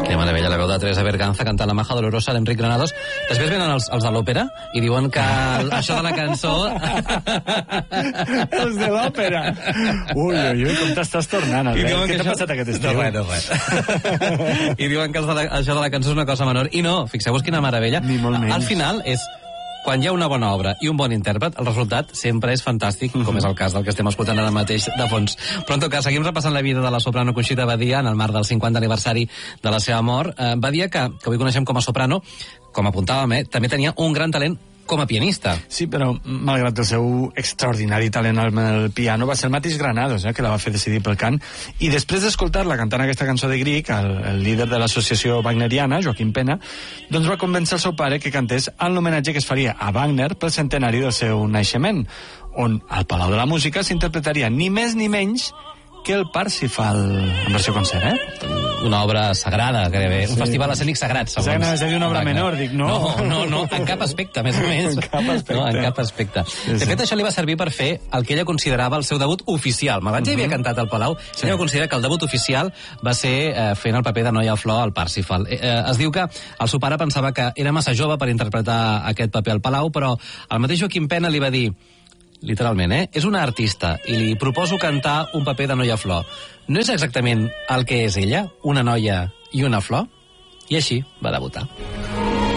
Que meravella, la veu de Teresa Berganza cantant La Maja Dolorosa d'Enric Granados. Després venen els de l'òpera i diuen que això de la cançó... Els de l'òpera. Ui, com t'estàs tornant, Albert? Què t'ha passat aquest estiu? No, res. I diuen que això de la cançó és una cosa menor. I no, fixeu-vos quina meravella. Ni molt menys. Al final és... Quan hi ha una bona obra i un bon intèrpret, el resultat sempre és fantàstic, com és el cas del que estem escoltant ara mateix de fons. Però en tot cas, seguim repassant la vida de la soprano Conxita Badia en el marc del 50 aniversari de la seva mort. Badia, que avui coneixem com a soprano, com apuntàvem, també tenia un gran talent com a pianista. Sí, però malgrat el seu extraordinari talent amb el piano, va ser el mateix Granados que la va fer decidir pel cant, i després d'escoltar-la cantant aquesta cançó de Grieg, el líder de l'associació wagneriana, Joaquim Pena, doncs va convèncer el seu pare que cantés en l'homenatge que es faria a Wagner pel centenari del seu naixement, on al Palau de la Música s'interpretaria ni més ni menys que el Parsifal en versió concert, Una obra sagrada, gairebé. Sí. Un festival escènic sagrat, segons. És a dir, una obra menor, dic, no? No, en cap aspecte, més o menys. En cap aspecte. No, en cap aspecte. Sí. De fet, això li va servir per fer el que ella considerava el seu debut oficial. Abans ja havia cantat al Palau, ella va considerar que el debut oficial va ser fent el paper de Noia Flor al Parsifal. Es diu que el seu pare pensava que era massa jove per interpretar aquest paper al Palau, però el mateix Joaquim Pena li va dir, literalment, és una artista i li proposo cantar un paper de Noia Flor. No és exactament el que és ella, una noia i una flor? I així va debutar.